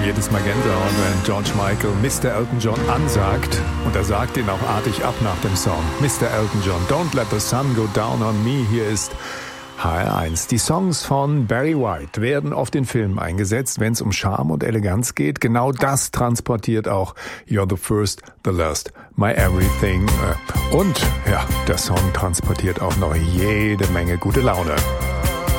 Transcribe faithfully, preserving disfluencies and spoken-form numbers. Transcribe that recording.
jedes Mal Gänsehaut, wenn George Michael Mister Elton John ansagt. Und er sagt ihn auch artig ab nach dem Song. Mister Elton John, don't let the sun go down on me. Hier ist H R eins. Die Songs von Barry White werden oft in Filmen eingesetzt, wenn es um Charme und Eleganz geht. Genau das transportiert auch You're the First, the Last, My Everything. Und ja, der Song transportiert auch noch jede Menge gute Laune.